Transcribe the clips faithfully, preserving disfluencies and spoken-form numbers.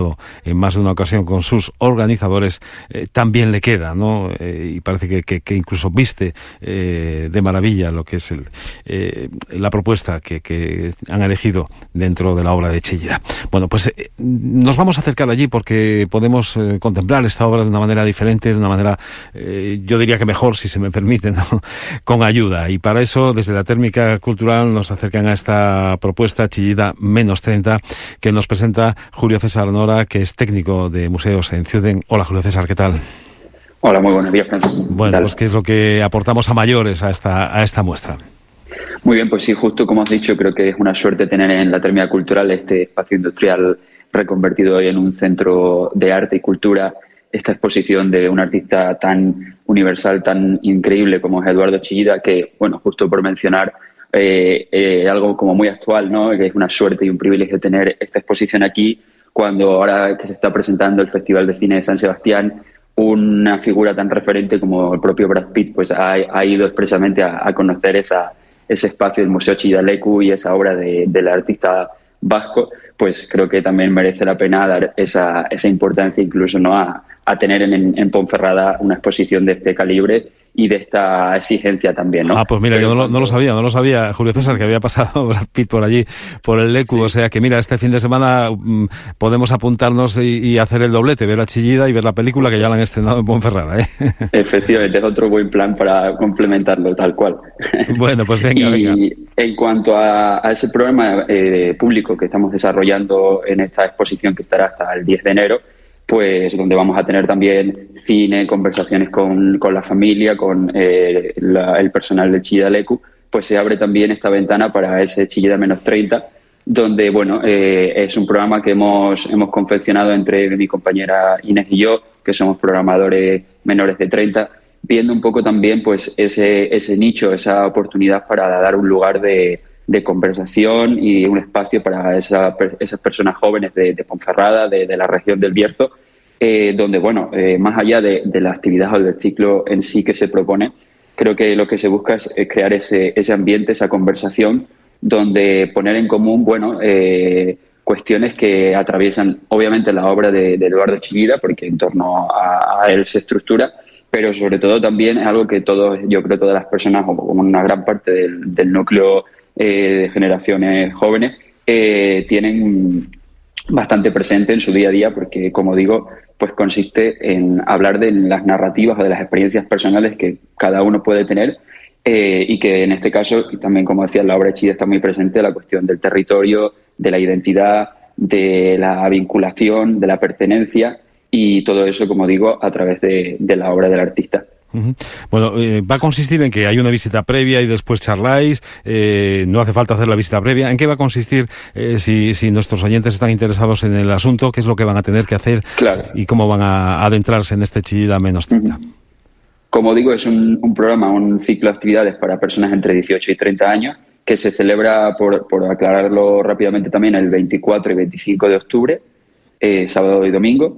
hablado en más de una ocasión con sus organizadores, eh, también le queda, ¿no? Eh, y parece que, que, que incluso viste eh, de maravilla lo que es el, eh, la propuesta que, que han elegido dentro de la obra de Chillida. Bueno, pues eh, nos vamos a acercar allí porque podemos eh, contemplar esta obra de una manera diferente, de una manera, eh, yo diría que mejor, si se me permite, ¿no? Con ayuda. Y para eso, desde la Térmica Cultural, nos acercan a esta propuesta Chillida menos treinta, que nos presenta Julio César Nora, que es técnico de museos en Ciuden. Hola, Julio César, ¿qué tal? Hola, muy buenos días, Francis. Bueno, pues ¿qué es lo que aportamos a mayores a esta, a esta muestra? Muy bien, pues sí, justo como has dicho, creo que es una suerte tener en la Térmica Cultural este espacio industrial reconvertido hoy en un centro de arte y cultura, esta exposición de un artista tan universal, tan increíble como es Eduardo Chillida, que, bueno, justo por mencionar eh, eh, algo como muy actual, ¿no? Que es una suerte y un privilegio tener esta exposición aquí, cuando ahora que se está presentando el Festival de Cine de San Sebastián, una figura tan referente como el propio Brad Pitt pues ha, ha ido expresamente a, a conocer esa, ese espacio del Museo Chillida Leku y esa obra de, del artista vasco, pues creo que también merece la pena dar esa, esa importancia incluso, ¿no? a, a tener en, en Ponferrada una exposición de este calibre y de esta exigencia también, ¿no? Ah, pues mira, Pero yo no, cuando... no lo sabía, no lo sabía, Julio César, que había pasado Brad Pitt por allí, por el Leku, sí. O sea que mira, este fin de semana mmm, podemos apuntarnos y, y hacer el doblete, ver a Chillida y ver la película que ya la han estrenado en Ponferrada, ¿eh? Efectivamente, es otro buen plan para complementarlo, tal cual. Bueno, pues venga, y venga. En cuanto a, a ese programa eh, público que estamos desarrollando en esta exposición que estará hasta el diez de enero, pues donde vamos a tener también cine, conversaciones con, con la familia, con eh, la, el personal de Chillida Leku, pues se abre también esta ventana para ese Chillida menos treinta, donde, bueno, eh, es un programa que hemos, hemos confeccionado entre mi compañera Inés y yo, que somos programadores menores de treinta, viendo un poco también pues ese, ese nicho, esa oportunidad para dar un lugar de, de conversación y un espacio para esa, esas personas jóvenes de, de Ponferrada, de, de la región del Bierzo, eh, donde, bueno, eh, más allá de, de la actividad o del ciclo en sí que se propone, creo que lo que se busca es crear ese, ese ambiente, esa conversación, donde poner en común, bueno, eh, cuestiones que atraviesan obviamente la obra de, de Eduardo Chillida, porque en torno a, a él se estructura, pero sobre todo también es algo que todos, yo creo todas las personas, o como una gran parte del, del núcleo eh, de generaciones jóvenes, eh, tienen bastante presente en su día a día, porque, como digo, pues consiste en hablar de las narrativas o de las experiencias personales que cada uno puede tener, eh, y que en este caso, y también como decía, la obra de Chillida está muy presente la cuestión del territorio, de la identidad, de la vinculación, de la pertenencia, y todo eso, como digo, a través de, de la obra del artista. Uh-huh. Bueno, eh, va a consistir en que hay una visita previa y después charláis, eh, no hace falta hacer la visita previa. ¿En qué va a consistir eh, si, si nuestros oyentes están interesados en el asunto? ¿Qué es lo que van a tener que hacer? Claro. Y cómo van a adentrarse en este Chillida menos treinta? Uh-huh. Como digo, es un, un programa, un ciclo de actividades para personas entre dieciocho y treinta años, que se celebra, por, por aclararlo rápidamente también, el veinticuatro y veinticinco de octubre, eh, sábado y domingo.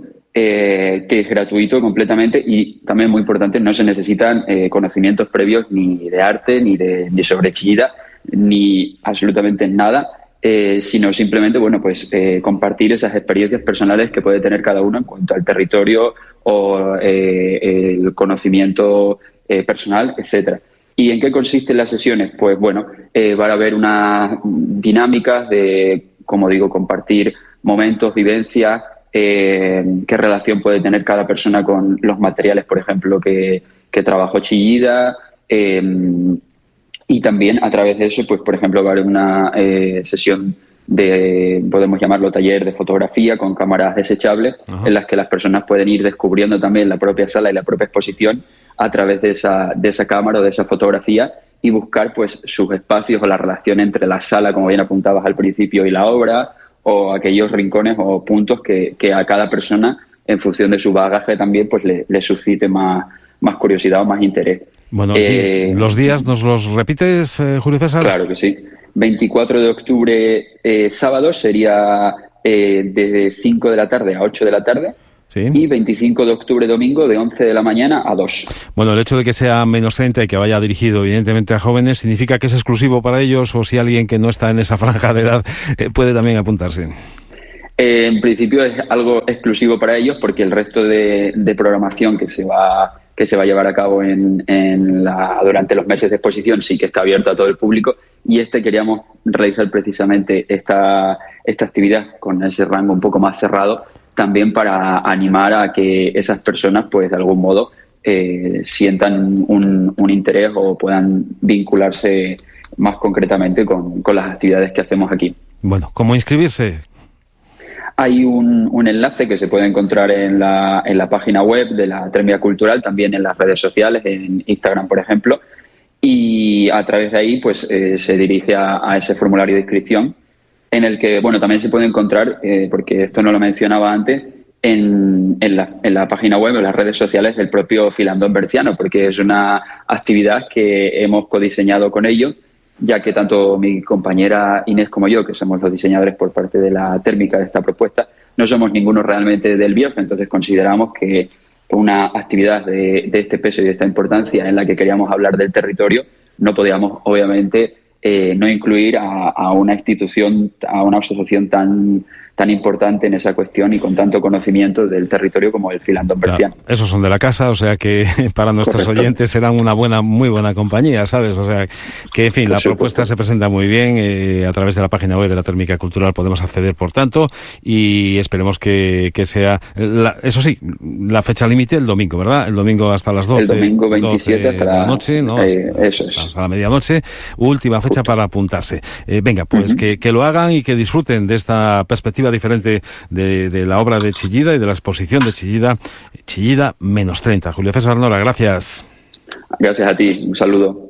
Eh, que es gratuito completamente y también muy importante, no se necesitan eh, conocimientos previos ni de arte, ni de ni sobre Chillida, ni absolutamente nada, eh, sino simplemente, bueno, pues eh, compartir esas experiencias personales que puede tener cada uno en cuanto al territorio o eh, el conocimiento eh, personal, etcétera. ¿Y en qué consisten las sesiones? Pues bueno, eh, va a haber unas dinámicas de, como digo, compartir momentos, vivencias, Eh, qué relación puede tener cada persona con los materiales, por ejemplo, que, que trabajó Chillida, eh, y también a través de eso, pues por ejemplo, va a haber una eh, sesión de, podemos llamarlo taller de fotografía con cámaras desechables. Ajá. En las que las personas pueden ir descubriendo también la propia sala y la propia exposición a través de esa, de esa cámara o de esa fotografía y buscar pues sus espacios o la relación entre la sala, como bien apuntabas al principio, y la obra, o aquellos rincones o puntos que, que a cada persona, en función de su bagaje también, pues le, le suscite más, más curiosidad o más interés. Bueno, eh, ¿los días nos los repites, eh, Julio César? Claro que sí. veinticuatro de octubre, eh, sábado, sería eh, de cinco de la tarde a ocho de la tarde. Sí. Y veinticinco de octubre, domingo, de once de la mañana a dos. Bueno, el hecho de que sea menos treinta y que vaya dirigido evidentemente a jóvenes, ¿significa que es exclusivo para ellos o si alguien que no está en esa franja de edad eh, puede también apuntarse? Eh, en principio es algo exclusivo para ellos, porque el resto de, de programación que se va que se va a llevar a cabo en, en la, durante los meses de exposición sí que está abierto a todo el público, y este queríamos realizar precisamente esta, esta actividad con ese rango un poco más cerrado, también para animar a que esas personas, pues de algún modo, eh, sientan un, un interés o puedan vincularse más concretamente con, con las actividades que hacemos aquí. Bueno, ¿cómo inscribirse? Hay un, un enlace que se puede encontrar en la, en la página web de la Termia Cultural, también en las redes sociales, en Instagram, por ejemplo, y a través de ahí pues eh, se dirige a, a ese formulario de inscripción, en el que, bueno, también se puede encontrar, eh, porque esto no lo mencionaba antes, en, en, la, en la página web o en las redes sociales del propio Filandón Berciano, porque es una actividad que hemos codiseñado con ellos, ya que tanto mi compañera Inés como yo, que somos los diseñadores por parte de la térmica de esta propuesta, no somos ninguno realmente del Bierzo, entonces consideramos que una actividad de, de este peso y de esta importancia, en la que queríamos hablar del territorio, no podíamos, obviamente, eh, no incluir a, a una institución, a una asociación tan tan importante en esa cuestión y con tanto conocimiento del territorio como el Filandón Berciano. Claro, esos son de la casa, o sea que para nuestros Correcto. oyentes serán una buena, muy buena compañía, ¿sabes? O sea que, en fin, por la supuesto. propuesta se presenta muy bien, eh, a través de la página web de la Térmica Cultural podemos acceder, por tanto, y esperemos que, que sea, la, eso sí, la fecha límite el domingo, ¿verdad? El domingo hasta las doce. El domingo veintisiete hasta la noche, ¿no? Eh, eso es. Hasta la medianoche, última fecha Justo. para apuntarse. Eh, venga, pues uh-huh. que, que lo hagan y que disfruten de esta perspectiva diferente de, de la obra de Chillida y de la exposición de Chillida, Chillida menos treinta. Julio César Nora, gracias. Gracias a ti, un saludo.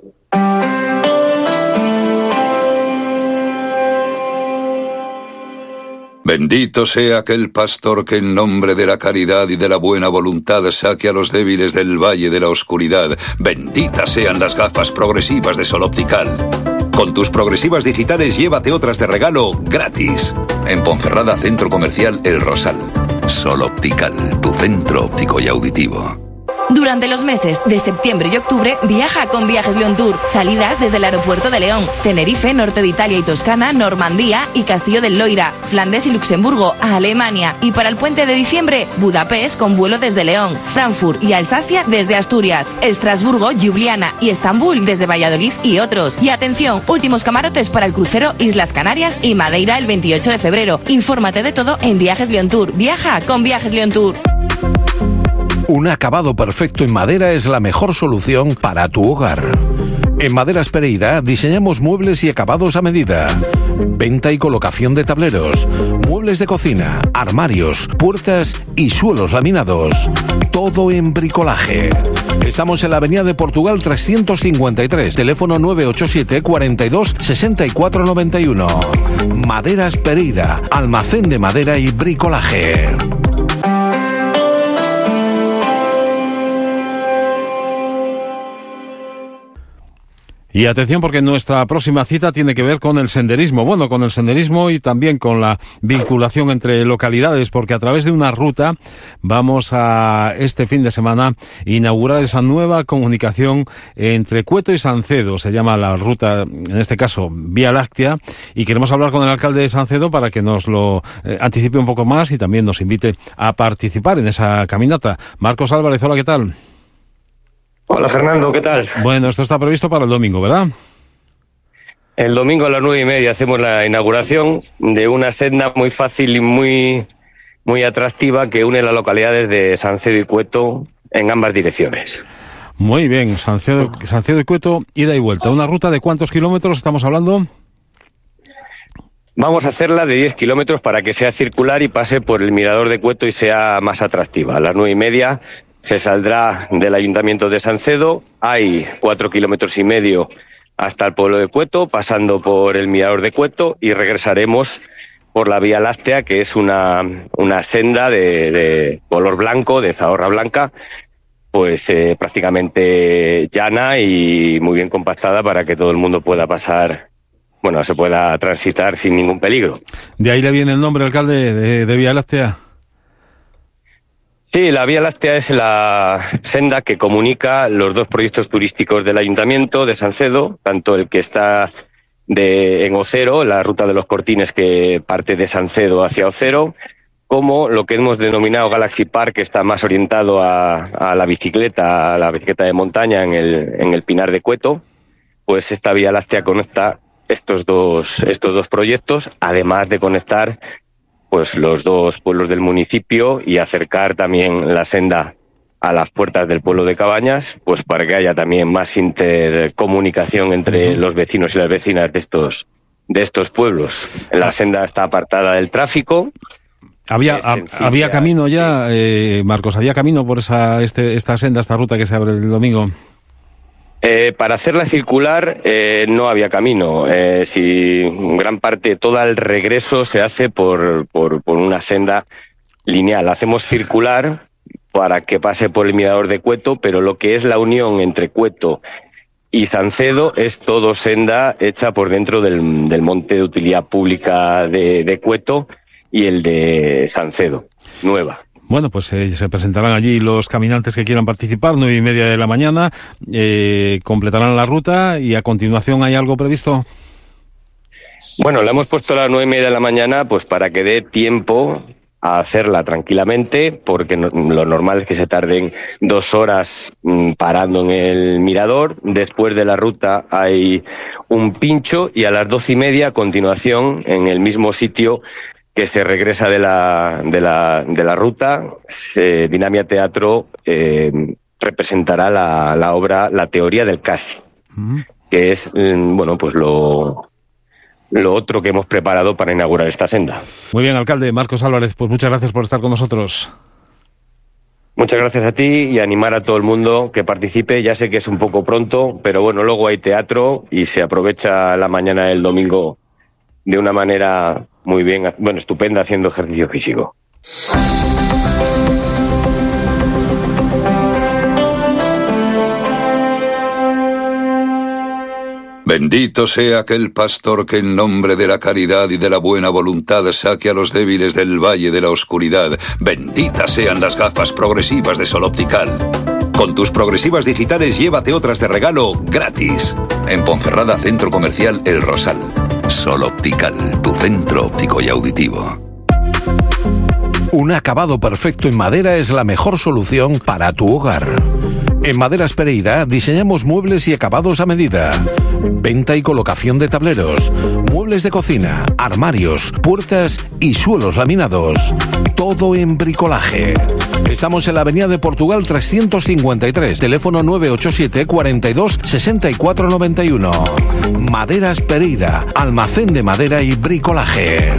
Bendito sea aquel pastor que en nombre de la caridad y de la buena voluntad saque a los débiles del valle de la oscuridad. Benditas sean las gafas progresivas de Sol Optical. Con tus progresivas digitales llévate otras de regalo gratis. En Ponferrada, Centro Comercial El Rosal. Sol Optical, tu centro óptico y auditivo. Durante los meses de septiembre y octubre, viaja con Viajes León Tour. Salidas desde el aeropuerto de León, Tenerife, norte de Italia y Toscana, Normandía y Castillo del Loira, Flandes y Luxemburgo, a Alemania. Y para el puente de diciembre, Budapest con vuelo desde León, Frankfurt y Alsacia desde Asturias, Estrasburgo, Ljubljana y Estambul desde Valladolid y otros. Y atención, últimos camarotes para el crucero Islas Canarias y Madeira el veintiocho de febrero. Infórmate de todo en Viajes León Tour. Viaja con Viajes León Tour. Un acabado perfecto en madera es la mejor solución para tu hogar. En Maderas Pereira diseñamos muebles y acabados a medida. Venta y colocación de tableros, muebles de cocina, armarios, puertas y suelos laminados. Todo en bricolaje. Estamos en la Avenida de Portugal trescientos cincuenta y tres, teléfono nueve ocho siete, cuarenta y dos, sesenta y cuatro noventa y uno. Maderas Pereira, almacén de madera y bricolaje. Y atención, porque nuestra próxima cita tiene que ver con el senderismo. Bueno, con el senderismo y también con la vinculación entre localidades, porque a través de una ruta vamos a este fin de semana inaugurar esa nueva comunicación entre Cueto y Sancedo. Se llama la ruta, en este caso, Vía Láctea, y queremos hablar con el alcalde de Sancedo para que nos lo eh, anticipe un poco más y también nos invite a participar en esa caminata. Marcos Álvarez, hola, ¿qué tal? Hola Fernando, ¿qué tal? Bueno, esto está previsto para el domingo, ¿verdad? El domingo a las nueve y media hacemos la inauguración de una senda muy fácil y muy, muy atractiva que une las localidades de Sancedo y Cueto en ambas direcciones. Muy bien, Sancedo, Sancedo y Cueto, ida y vuelta. ¿Una ruta de cuántos kilómetros estamos hablando? Vamos a hacerla de diez kilómetros para que sea circular y pase por el mirador de Cueto y sea más atractiva. A las nueve y media se saldrá del Ayuntamiento de Sancedo, hay cuatro kilómetros y medio hasta el pueblo de Cueto, pasando por el mirador de Cueto, y regresaremos por la Vía Láctea, que es una, una senda de, de color blanco, de zahorra blanca, pues eh, prácticamente llana y muy bien compactada para que todo el mundo pueda pasar, bueno, se pueda transitar sin ningún peligro. ¿De ahí le viene el nombre, alcalde, de, de Vía Láctea? Sí, la Vía Láctea es la senda que comunica los dos proyectos turísticos del Ayuntamiento de Sancedo, tanto el que está de, en Ocero, la ruta de los Cortines que parte de Sancedo hacia Ocero, como lo que hemos denominado Galaxy Park, que está más orientado a, a la bicicleta, a la bicicleta de montaña en el, en el Pinar de Cueto. Pues esta Vía Láctea conecta estos dos, estos dos proyectos, además de conectar pues los dos pueblos del municipio y acercar también la senda a las puertas del pueblo de Cabañas, pues para que haya también más intercomunicación entre los vecinos y las vecinas de estos, de estos pueblos. La senda está apartada del tráfico. Había, había camino ya, sí. eh, Marcos, había camino por esa, este, esta senda, esta ruta que se abre el domingo. Eh, para hacerla circular eh, no había camino. Eh, si gran parte, todo el regreso se hace por, por, por una senda lineal. Hacemos circular para que pase por el mirador de Cueto, pero lo que es la unión entre Cueto y Sancedo es todo senda hecha por dentro del, del monte de utilidad pública de, de Cueto y el de Sancedo, nueva. Bueno, pues eh, se presentarán allí los caminantes que quieran participar, nueve y media de la mañana, eh, completarán la ruta y a continuación ¿hay algo previsto? Bueno, la hemos puesto a las nueve y media de la mañana pues para que dé tiempo a hacerla tranquilamente, porque no, lo normal es que se tarden dos horas mmm, parando en el mirador. Después de la ruta hay un pincho y a las doce y media a continuación en el mismo sitio que se regresa de la de la de la ruta, se, Dinamia Teatro eh, representará la, la obra La teoría del casi, mm. que es bueno pues lo lo otro que hemos preparado para inaugurar esta senda. Muy bien, alcalde Marcos Álvarez, pues muchas gracias por estar con nosotros. Muchas gracias a ti y animar a todo el mundo que participe. Ya sé que es un poco pronto, pero bueno, luego hay teatro y se aprovecha la mañana del domingo de una manera muy bien, bueno, estupenda, haciendo ejercicio físico. Bendito sea aquel pastor que en nombre de la caridad y de la buena voluntad saque a los débiles del valle de la oscuridad. Benditas sean las gafas progresivas de Sol Optical. Con tus progresivas digitales llévate otras de regalo gratis. En Ponferrada, Centro Comercial El Rosal. Sol Optical, tu centro óptico y auditivo. Un acabado perfecto en madera es la mejor solución para tu hogar. En Maderas Pereira diseñamos muebles y acabados a medida. Venta y colocación de tableros, muebles de cocina, armarios, puertas y suelos laminados. Todo en bricolaje. Estamos en la avenida de Portugal trescientos cincuenta y tres, teléfono nueve ocho siete, cuarenta y dos, sesenta y cuatro noventa y uno. Maderas Pereira, almacén de madera y bricolaje.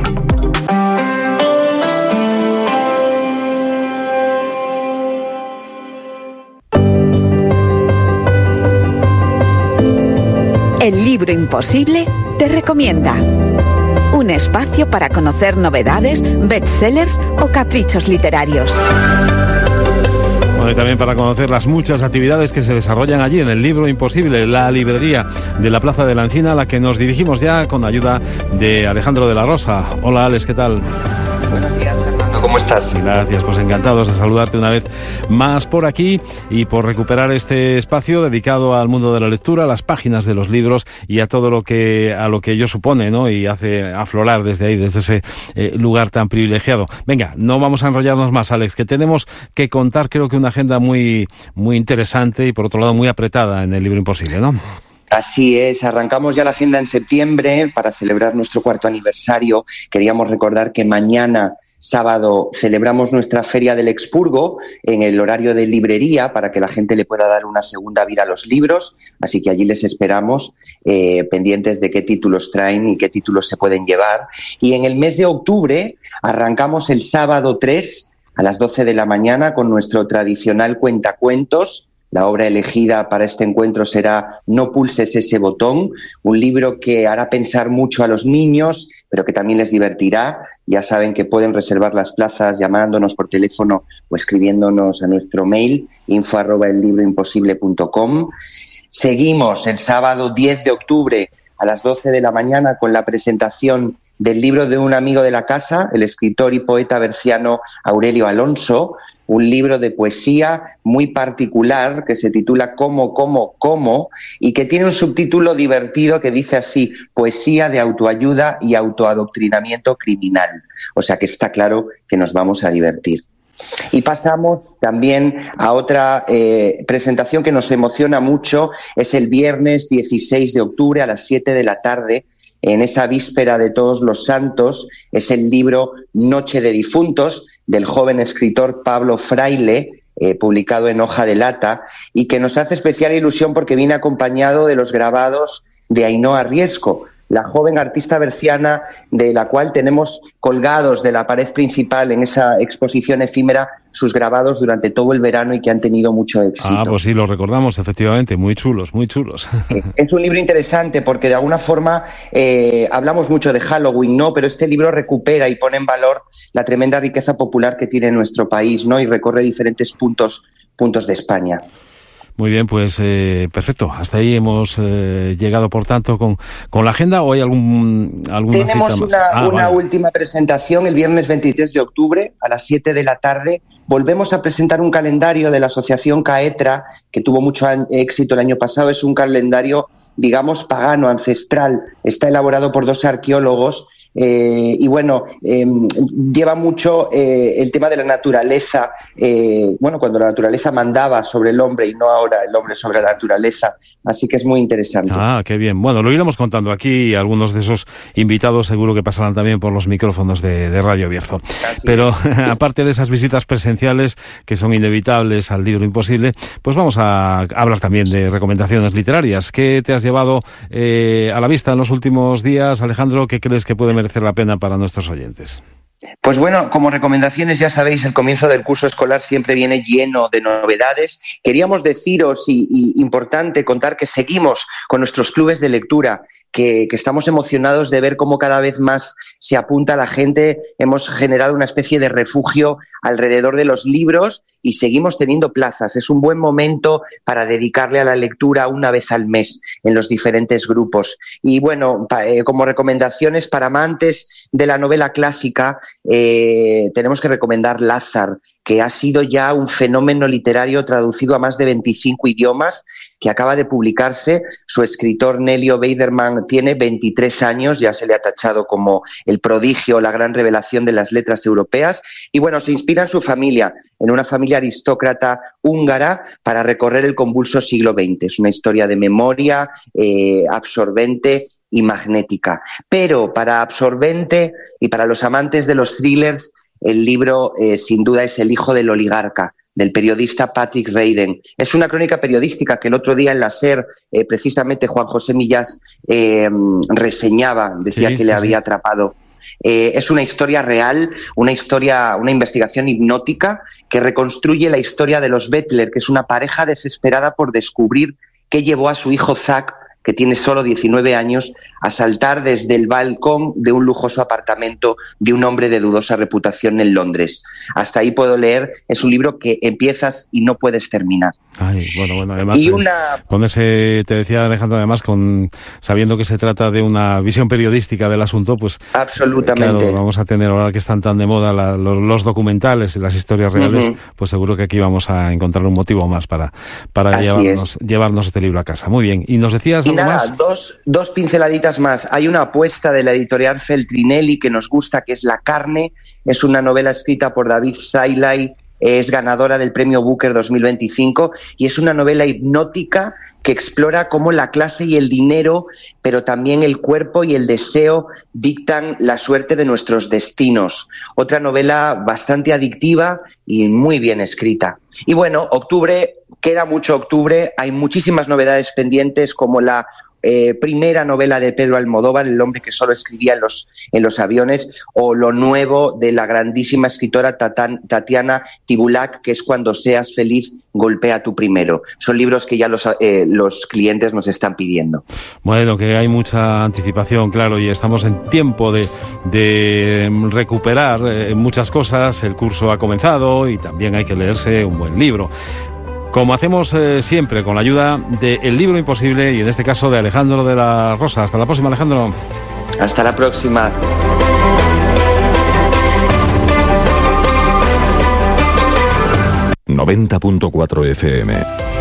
El Libro Imposible te recomienda un espacio para conocer novedades, bestsellers o caprichos literarios. Bueno, y también para conocer las muchas actividades que se desarrollan allí en el Libro Imposible, la librería de la Plaza de la Encina, a la que nos dirigimos ya con ayuda de Alejandro de la Rosa. Hola, Alex, ¿qué tal? Buenos días, Fernando, ¿cómo estás? Gracias, pues encantados de saludarte una vez más por aquí y por recuperar este espacio dedicado al mundo de la lectura, a las páginas de los libros y a todo lo que a lo que ello supone, ¿no? Y hace aflorar desde ahí, desde ese eh, lugar tan privilegiado. Venga, no vamos a enrollarnos más, Alex, que tenemos que contar, creo que una agenda muy muy interesante y por otro lado muy apretada en el Libro Imposible, ¿no? Así es, arrancamos ya la agenda en septiembre para celebrar nuestro cuarto aniversario. Queríamos recordar que mañana, sábado, celebramos nuestra Feria del Expurgo en el horario de librería para que la gente le pueda dar una segunda vida a los libros. Así que allí les esperamos, eh, pendientes de qué títulos traen y qué títulos se pueden llevar. Y en el mes de octubre arrancamos el sábado tres a las doce de la mañana con nuestro tradicional cuentacuentos. La obra elegida para este encuentro será No pulses ese botón, un libro que hará pensar mucho a los niños, pero que también les divertirá. Ya saben que pueden reservar las plazas llamándonos por teléfono o escribiéndonos a nuestro mail, info arroba el libro imposible punto com. Seguimos el sábado diez de octubre a las doce de la mañana con la presentación del libro de un amigo de la casa, el escritor y poeta berciano Aurelio Alonso, un libro de poesía muy particular que se titula Cómo, cómo, cómo, y que tiene un subtítulo divertido que dice así: Poesía de autoayuda y autoadoctrinamiento criminal. O sea que está claro que nos vamos a divertir. Y pasamos también a otra eh, presentación que nos emociona mucho. Es el viernes dieciséis de octubre a las siete de la tarde, en esa víspera de Todos los Santos. Es el libro Noche de Difuntos, del joven escritor Pablo Fraile, eh, publicado en Hoja de Lata, y que nos hace especial ilusión porque viene acompañado de los grabados de Ainhoa Riesco, la joven artista berciana de la cual tenemos colgados de la pared principal en esa exposición efímera sus grabados durante todo el verano y que han tenido mucho éxito. Ah, pues sí, los recordamos, efectivamente, muy chulos, muy chulos. Es un libro interesante porque de alguna forma eh, hablamos mucho de Halloween, ¿no? Pero este libro recupera y pone en valor la tremenda riqueza popular que tiene nuestro país, ¿no? Y recorre diferentes puntos, puntos de España. Muy bien, pues eh, perfecto. Hasta ahí hemos eh, llegado, por tanto, con, con la agenda. ¿O hay algún alguna Tenemos cita más? una, Ah, una vale. última presentación el viernes veintitrés de octubre a las siete de la tarde. Volvemos a presentar un calendario de la Asociación Caetra, que tuvo mucho an- éxito el año pasado. Es un calendario, digamos, pagano, ancestral. Está elaborado por dos arqueólogos. Eh, y bueno, eh, lleva mucho eh, el tema de la naturaleza, eh, bueno, cuando la naturaleza mandaba sobre el hombre y no ahora el hombre sobre la naturaleza, así que es muy interesante. Ah, qué bien. Bueno, lo iremos contando aquí y algunos de esos invitados seguro que pasarán también por los micrófonos de, de Radio Bierzo. Así Pero es. aparte de esas visitas presenciales que son inevitables al libro imposible, pues vamos a hablar también de recomendaciones literarias. ¿Qué te has llevado eh, a la vista en los últimos días, Alejandro? ¿Qué crees que puede merecer la pena para nuestros oyentes? Pues bueno, como recomendaciones, ya sabéis, el comienzo del curso escolar siempre viene lleno de novedades. Queríamos deciros, y, y importante contar, que seguimos con nuestros clubes de lectura, que, que estamos emocionados de ver cómo cada vez más se apunta la gente. Hemos generado una especie de refugio alrededor de los libros y seguimos teniendo plazas. Es un buen momento para dedicarle a la lectura una vez al mes en los diferentes grupos. Y bueno, pa, eh, como recomendaciones para amantes de la novela clásica, eh, tenemos que recomendar Lázaro, que ha sido ya un fenómeno literario traducido a más de veinticinco idiomas, que acaba de publicarse. Su escritor Nelio Beiderman tiene veintitrés años, ya se le ha tachado como el prodigio, la gran revelación de las letras europeas, y bueno, se inspira en su familia, en una familia aristócrata húngara, para recorrer el convulso siglo veinte. Es una historia de memoria eh, absorbente y magnética. Pero para absorbente y para los amantes de los thrillers, el libro eh, sin duda es El hijo del oligarca, del periodista Patrick Reiden. Es una crónica periodística que el otro día en la SER, eh, precisamente Juan José Millás eh, reseñaba, decía Sí, que le sí, había sí. atrapado. Eh, es una historia real, una historia, una investigación hipnótica que reconstruye la historia de los Bettler, que es una pareja desesperada por descubrir qué llevó a su hijo Zack, que tiene solo diecinueve años, a saltar desde el balcón de un lujoso apartamento de un hombre de dudosa reputación en Londres. Hasta ahí puedo leer. Es un libro que empiezas y no puedes terminar. Ay, bueno, bueno, además, Y eh, una... con ese, te decía Alejandro, además, con sabiendo que se trata de una visión periodística del asunto, pues Absolutamente. claro, vamos a tener, ahora que están tan de moda la- los, los documentales y las historias reales, Ujú. pues seguro que aquí vamos a encontrar un motivo más para, para Así llevarnos, es. llevarnos este libro a casa. Muy bien. ¿Y nos decías Y algo nada, más? dos, dos pinceladitas más. Hay una apuesta de la editorial Feltrinelli que nos gusta, que es La carne. Es una novela escrita por David Sailay, es ganadora del premio Booker dos mil veinticinco y es una novela hipnótica que explora cómo la clase y el dinero, pero también el cuerpo y el deseo dictan la suerte de nuestros destinos. Otra novela bastante adictiva y muy bien escrita. Y bueno, octubre, queda mucho octubre, hay muchísimas novedades pendientes, como la Eh, primera novela de Pedro Almodóvar, El hombre que solo escribía en los, en los aviones, o lo nuevo de la grandísima escritora Tatan, Tatiana Tibulac, que es Cuando seas feliz, golpea tú primero. Son libros que ya los, eh, los clientes nos están pidiendo. Bueno, que hay mucha anticipación, claro, y estamos en tiempo de, de recuperar eh, muchas cosas. El curso ha comenzado y también hay que leerse un buen libro. Como hacemos eh, siempre, con la ayuda de El libro imposible y en este caso de Alejandro de la Rosa. Hasta la próxima, Alejandro. Hasta la próxima. noventa punto cuatro F M.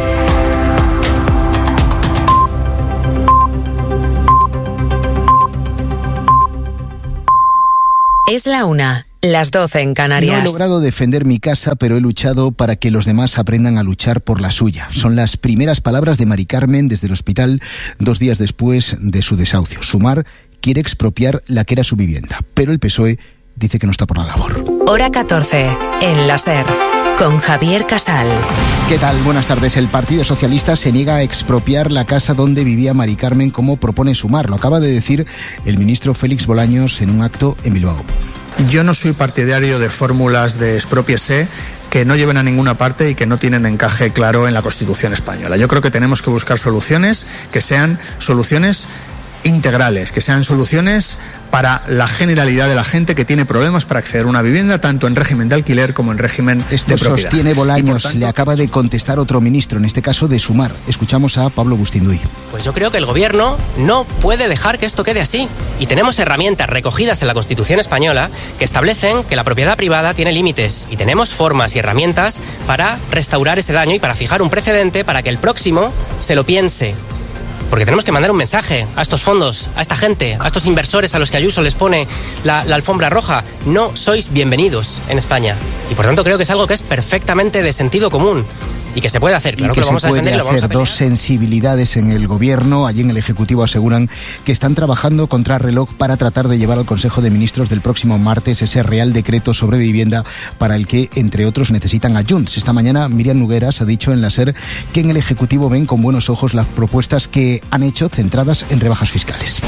Es la una, las doce en Canarias. No he logrado defender mi casa, pero he luchado para que los demás aprendan a luchar por la suya. Son las primeras palabras de Mari Carmen desde el hospital dos días después de su desahucio. Sumar quiere expropiar la que era su vivienda, pero el P S O E dice que no está por la labor. Hora catorce, en la SER, con Javier Casal. ¿Qué tal? Buenas tardes. El Partido Socialista se niega a expropiar la casa donde vivía Mari Carmen, como propone Sumar. Lo acaba de decir el ministro Félix Bolaños en un acto en Bilbao. Yo no soy partidario de fórmulas de expropiese que no lleven a ninguna parte y que no tienen encaje claro en la Constitución española. Yo creo que tenemos que buscar soluciones que sean soluciones integrales, que sean soluciones para la generalidad de la gente que tiene problemas para acceder a una vivienda, tanto en régimen de alquiler como en régimen Esto de propiedad. Sostiene Bolaños, tanto, le acaba de contestar otro ministro, en este caso de Sumar. Escuchamos a Pablo Bustinduy. Pues yo creo que el gobierno no puede dejar que esto quede así. Y tenemos herramientas recogidas en la Constitución española que establecen que la propiedad privada tiene límites. Y tenemos formas y herramientas para restaurar ese daño y para fijar un precedente para que el próximo se lo piense. Porque tenemos que mandar un mensaje a estos fondos, a esta gente, a estos inversores a los que Ayuso les pone la, la alfombra roja. No sois bienvenidos en España. Y por tanto creo que es algo que es perfectamente de sentido común. Y que se puede hacer, claro y que, que lo vamos se a puede defender y lo vamos a hacer. Dos sensibilidades en el gobierno, allí en el Ejecutivo aseguran que están trabajando contra reloj para tratar de llevar al Consejo de Ministros del próximo martes ese Real Decreto sobre vivienda para el que, entre otros, necesitan a Junts. Esta mañana Miriam Nogueras ha dicho en la SER que en el Ejecutivo ven con buenos ojos las propuestas que han hecho centradas en rebajas fiscales.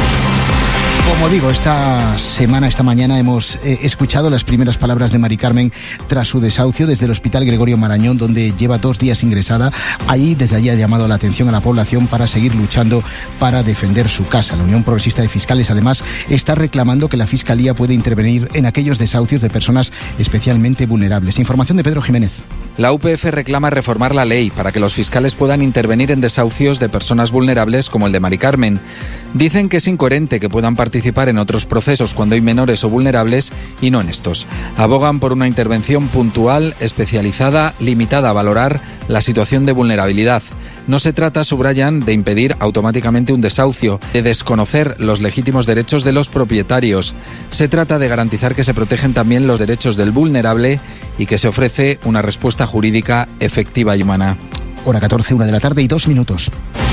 Como digo, esta semana, esta mañana hemos eh, escuchado las primeras palabras de Mari Carmen tras su desahucio desde el Hospital Gregorio Marañón, donde lleva dos días ingresada. Allí, desde allí ha llamado la atención a la población para seguir luchando para defender su casa. La Unión Progresista de Fiscales, además, está reclamando que la Fiscalía puede intervenir en aquellos desahucios de personas especialmente vulnerables. Información de Pedro Jiménez. La U P F reclama reformar la ley para que los fiscales puedan intervenir en desahucios de personas vulnerables como el de Mari Carmen. Dicen que es incoherente que puedan participar en otros procesos cuando hay menores o vulnerables y no en estos. Abogan por una intervención puntual, especializada, limitada a valorar la situación de vulnerabilidad. No se trata, subrayan, de impedir automáticamente un desahucio, de desconocer los legítimos derechos de los propietarios. Se trata de garantizar que se protegen también los derechos del vulnerable y que se ofrece una respuesta jurídica efectiva y humana. Hora catorce, una de la tarde y dos minutos.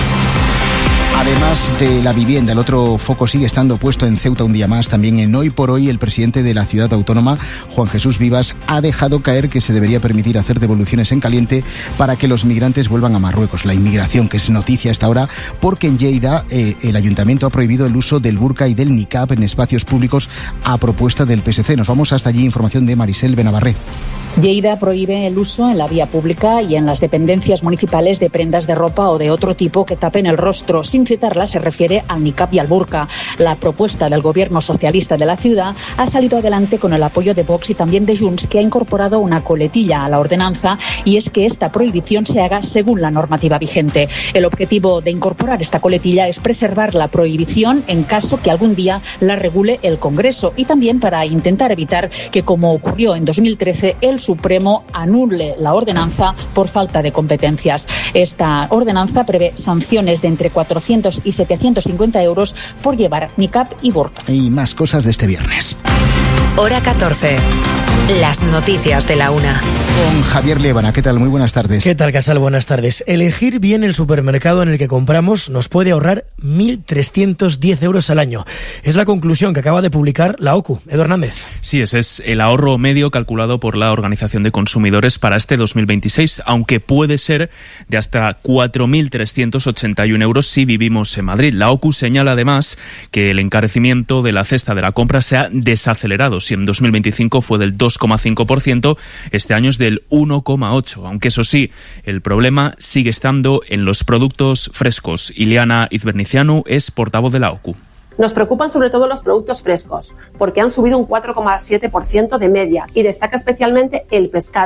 Además de la vivienda, el otro foco sigue estando puesto en Ceuta un día más. También en Hoy por Hoy, el presidente de la ciudad autónoma, Juan Jesús Vivas, ha dejado caer que se debería permitir hacer devoluciones en caliente para que los migrantes vuelvan a Marruecos. La inmigración, que es noticia hasta ahora, porque en Lleida eh, el ayuntamiento ha prohibido el uso del burka y del niqab en espacios públicos a propuesta del P S C. Nos vamos hasta allí, información de Marisel Benavarré. Lleida prohíbe el uso en la vía pública y en las dependencias municipales de prendas de ropa o de otro tipo que tapen el rostro. Sin citarla, se refiere al niqab y al burka. La propuesta del gobierno socialista de la ciudad ha salido adelante con el apoyo de Vox y también de Junts, que ha incorporado una coletilla a la ordenanza, y es que esta prohibición se haga según la normativa vigente. El objetivo de incorporar esta coletilla es preservar la prohibición en caso que algún día la regule el Congreso, y también para intentar evitar que, como ocurrió en dos mil trece, el Supremo anule la ordenanza por falta de competencias. Esta ordenanza prevé sanciones de entre cuatrocientos y setecientos cincuenta euros por llevar niqab y burka. Y más cosas de este viernes. Hora catorce. Las noticias de la una. Con Javier Lévana. ¿Qué tal? Muy buenas tardes. ¿Qué tal, Casal? Buenas tardes. Elegir bien el supermercado en el que compramos nos puede ahorrar mil trescientos diez euros al año. Es la conclusión que acaba de publicar la O C U. Eduardo Hernández. Sí, ese es el ahorro medio calculado por la Organización de Consumidores para este dos mil veintiséis, aunque puede ser de hasta cuatro mil trescientos ochenta y uno euros si vivimos en Madrid. La O C U señala además que el encarecimiento de la cesta de la compra se ha desacelerado. Si en dos mil veinticinco fue del dos coma cinco por ciento, este año es del uno coma ocho por ciento, aunque eso sí, el problema sigue estando en los productos frescos. Ileana Izbernicianu es portavoz de la O C U. Nos preocupan sobre todo los productos frescos, porque han subido un cuatro coma siete por ciento de media, y destaca especialmente el pescado,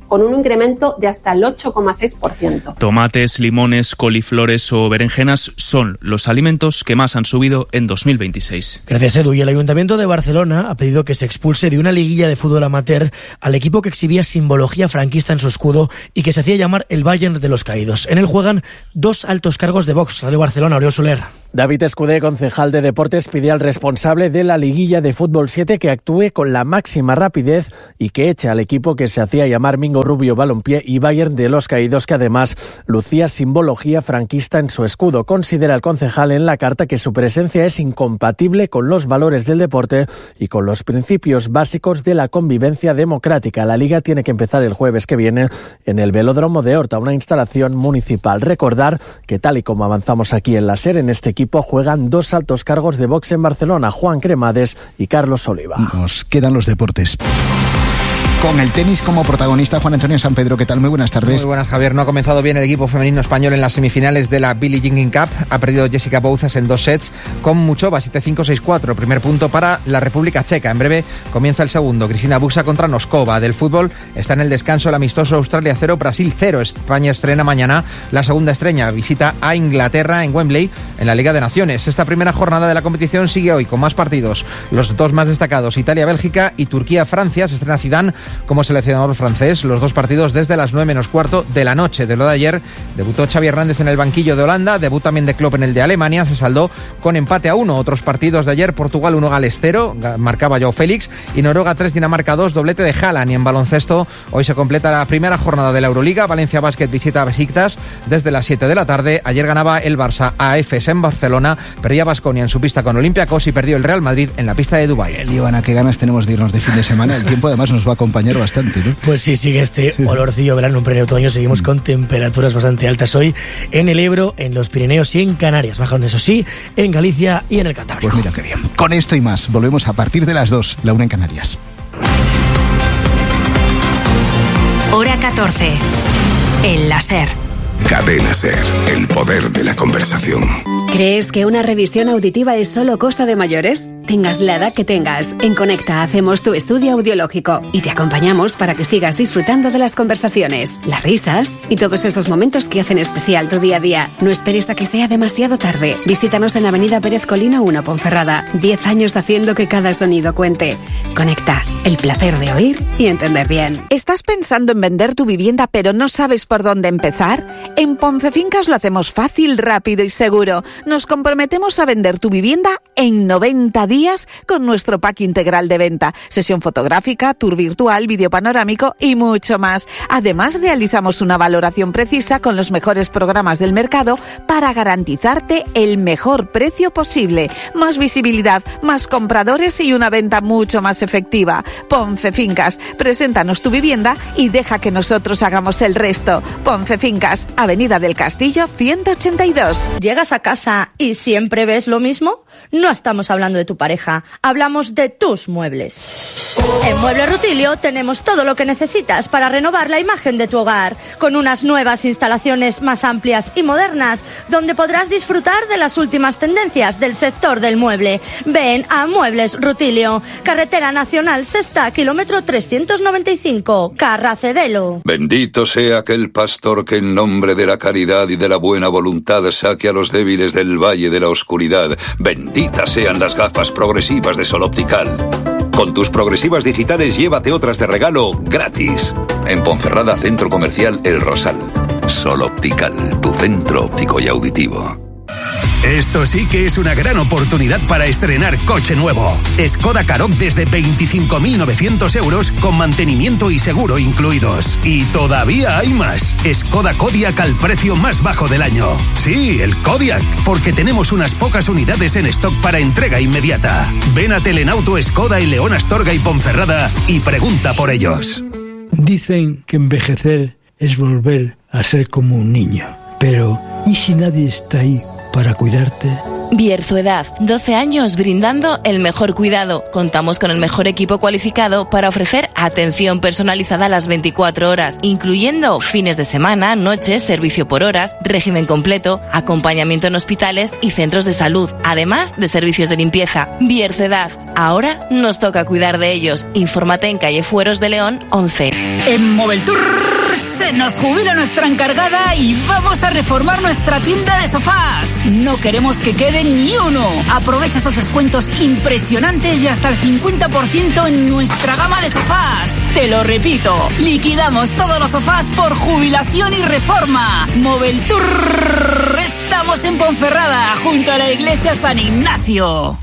con un incremento de hasta el ocho coma seis por ciento. Tomates, limones, coliflores o berenjenas son los alimentos que más han subido en dos mil veintiséis. Gracias, Edu. Y el Ayuntamiento de Barcelona ha pedido que se expulse de una liguilla de fútbol amateur al equipo que exhibía simbología franquista en su escudo y que se hacía llamar el Bayern de los Caídos. En él juegan dos altos cargos de Vox. Radio Barcelona, Oriol Soler. David Escudé, concejal de Deportes, pide al responsable de la liguilla de Fútbol siete que actúe con la máxima rapidez y que eche al equipo que se hacía llamar Mingo Rubio Balompié y Bayern de los Caídos, que además lucía simbología franquista en su escudo. Considera el concejal en la carta que su presencia es incompatible con los valores del deporte y con los principios básicos de la convivencia democrática. La liga tiene que empezar el jueves que viene en el Velódromo de Horta, una instalación municipal. Recordar que, tal y como avanzamos aquí en la SER, en este equipo juegan dos altos cargos de Vox en Barcelona, Juan Cremades y Carlos Oliva. Nos quedan los deportes. Con el tenis como protagonista, Juan Antonio San Pedro, ¿qué tal? Muy buenas tardes. Muy buenas, Javier. No ha comenzado bien el equipo femenino español en las semifinales de la Billie Jean King Cup. Ha perdido Jessica Bouzas en dos sets con Muchova, siete cinco, seis cuatro. Primer punto para la República Checa. En breve comienza el segundo. Cristina Busa contra Noskova. Del fútbol está en el descanso el amistoso Australia cero, Brasil cero. España estrena mañana la segunda estrella. Visita a Inglaterra en Wembley en la Liga de Naciones. Esta primera jornada de la competición sigue hoy con más partidos. Los dos más destacados, Italia-Bélgica y Turquía-Francia. Se estrena Zidane como seleccionador francés. Los dos partidos desde las nueve menos cuarto de la noche. De lo de ayer, debutó Xavi Hernández en el banquillo de Holanda, debut también de Klopp en el de Alemania, se saldó con empate a uno. Otros partidos de ayer, Portugal uno, Gales cero, marcaba Joao Félix, y Noruega tres, Dinamarca dos, doblete de Haaland. Y en baloncesto, hoy se completa la primera jornada de la Euroliga. Valencia Basket visita a Besiktas desde las siete de la tarde. Ayer ganaba el Barça a Efes en Barcelona, perdía Baskonia en su pista con Olympiacos y perdió el Real Madrid en la pista de Dubái. Ivana, qué ganas tenemos de irnos de fin de semana. El tiempo además nos va a acompañar bastante, ¿no? Pues sí, sigue este olorcillo verano en pleno otoño. Seguimos con temperaturas bastante altas hoy en el Ebro, en los Pirineos y en Canarias. Bajaron, eso sí, en Galicia y en el Cantábrico. Pues mira qué bien. Con esto y más, volvemos a partir de las dos, la una en Canarias. Hora catorce. En la SER. Cadena SER, el poder de la conversación. ¿Crees que una revisión auditiva es solo cosa de mayores? Tengas la edad que tengas, en Conecta hacemos tu estudio audiológico y te acompañamos para que sigas disfrutando de las conversaciones, las risas y todos esos momentos que hacen especial tu día a día. No esperes a que sea demasiado tarde. Visítanos en Avenida Pérez Colino uno, Ponferrada. Diez años haciendo que cada sonido cuente. Conecta, el placer de oír y entender bien. ¿Estás pensando en vender tu vivienda pero no sabes por dónde empezar? En Poncefincas lo hacemos fácil, rápido y seguro. Nos comprometemos a vender tu vivienda en noventa días con nuestro pack integral de venta, sesión fotográfica, tour virtual, vídeo panorámico y mucho más. Además, realizamos una valoración precisa con los mejores programas del mercado para garantizarte el mejor precio posible, más visibilidad, más compradores y una venta mucho más efectiva. Poncefincas, preséntanos tu vivienda y deja que nosotros hagamos el resto. Poncefincas, Avenida del Castillo ciento ochenta y dos. ¿Llegas a casa y siempre ves lo mismo? No estamos hablando de tu pareja, hablamos de tus muebles. En Muebles Rutilio tenemos todo lo que necesitas para renovar la imagen de tu hogar, con unas nuevas instalaciones más amplias y modernas, donde podrás disfrutar de las últimas tendencias del sector del mueble. Ven a Muebles Rutilio, Carretera Nacional Sexta, kilómetro trescientos noventa y cinco, Carracedelo. Bendito sea aquel pastor que en nombre de la caridad y de la buena voluntad saque a los débiles del valle de la oscuridad. Benditas sean las gafas progresivas de Sol Optical. Con tus progresivas digitales llévate otras de regalo gratis. En Ponferrada, Centro Comercial El Rosal. Sol Optical, tu centro óptico y auditivo. Esto sí que es una gran oportunidad para estrenar coche nuevo. Skoda Karoq desde veinticinco mil novecientos euros con mantenimiento y seguro incluidos. Y todavía hay más. Skoda Kodiaq al precio más bajo del año. Sí, el Kodiaq, porque tenemos unas pocas unidades en stock para entrega inmediata. Ven a Telenauto Skoda y León Astorga y Ponferrada y pregunta por ellos. Dicen que envejecer es volver a ser como un niño. Pero, ¿y si nadie está ahí para cuidarte? Bierzo-Edad, doce años brindando el mejor cuidado. Contamos con el mejor equipo cualificado para ofrecer atención personalizada a las veinticuatro horas, incluyendo fines de semana, noches, servicio por horas, régimen completo, acompañamiento en hospitales y centros de salud, además de servicios de limpieza. Bierzo-Edad, ahora nos toca cuidar de ellos. Infórmate en calle Fueros de León once. En Moveltour se nos jubila nuestra encargada y vamos a reformar nuestra tienda de sofás. No queremos que quede ni uno. Aprovecha esos descuentos impresionantes y hasta el cincuenta por ciento en nuestra gama de sofás. Te lo repito, liquidamos todos los sofás por jubilación y reforma. Moveltour, estamos en Ponferrada, junto a la iglesia San Ignacio.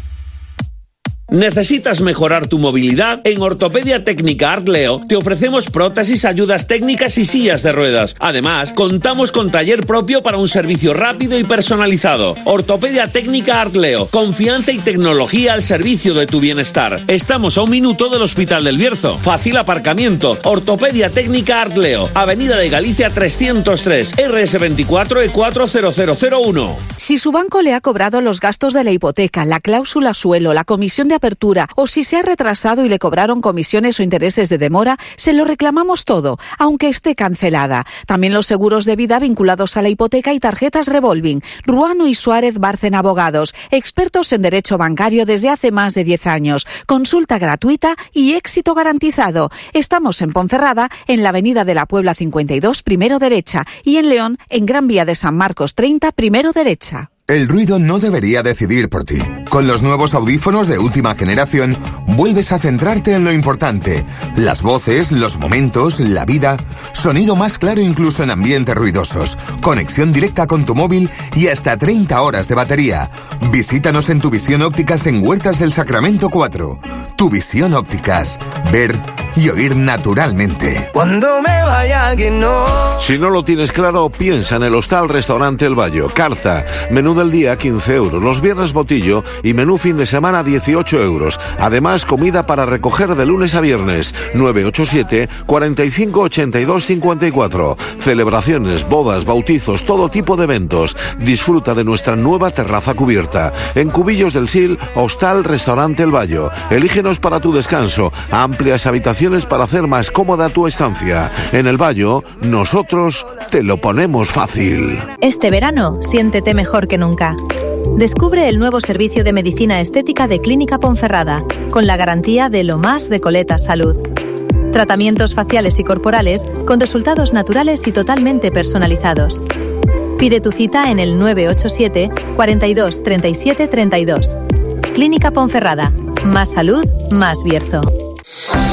¿Necesitas mejorar tu movilidad? En Ortopedia Técnica Artleo te ofrecemos prótesis, ayudas técnicas y sillas de ruedas. Además, contamos con taller propio para un servicio rápido y personalizado. Ortopedia Técnica Artleo, confianza y tecnología al servicio de tu bienestar. Estamos a un minuto del Hospital del Bierzo. Fácil aparcamiento. Ortopedia Técnica Artleo, Avenida de Galicia trescientos tres, R S veinticuatro E cuatro cero cero cero uno. Si su banco le ha cobrado los gastos de la hipoteca, la cláusula suelo, la comisión de apertura o si se ha retrasado y le cobraron comisiones o intereses de demora, se lo reclamamos todo, aunque esté cancelada. También los seguros de vida vinculados a la hipoteca y tarjetas revolving. Ruano y Suárez Bárcena Abogados, expertos en derecho bancario desde hace más de diez años. Consulta gratuita y éxito garantizado. Estamos en Ponferrada, en la Avenida de la Puebla cincuenta y dos, primero derecha, y en León, en Gran Vía de San Marcos treinta, primero derecha. El ruido no debería decidir por ti. Con los nuevos audífonos de última generación, vuelves a centrarte en lo importante. Las voces, los momentos, la vida. Sonido más claro incluso en ambientes ruidosos. Conexión directa con tu móvil y hasta treinta horas de batería. Visítanos en Tu Visión Ópticas en Huertas del Sacramento cuatro. Tu Visión Ópticas. Ver y oír naturalmente. Cuando me vaya que no. Si no lo tienes claro, piensa en el Hostal Restaurante El Bayo. Carta, menú del día quince euros, los viernes botillo y menú fin de semana dieciocho euros. Además, comida para recoger de lunes a viernes. nueve ocho siete, cuarenta y cinco, ochenta y dos, cincuenta y cuatro. Celebraciones, bodas, bautizos, todo tipo de eventos. Disfruta de nuestra nueva terraza cubierta. En Cubillos del Sil, Hostal Restaurante El Bayo. Elígenos para tu descanso. Amplias habitaciones para hacer más cómoda tu estancia. En El Bayo, nosotros te lo ponemos fácil. Este verano, siéntete mejor que nunca. Descubre el nuevo servicio de medicina estética de Clínica Ponferrada, con la garantía de lo más de Coletas Salud. Tratamientos faciales y corporales con resultados naturales y totalmente personalizados. Pide tu cita en el nueve ocho siete, cuarenta y dos, treinta y siete, treinta y dos. Clínica Ponferrada. Más salud, más Bierzo.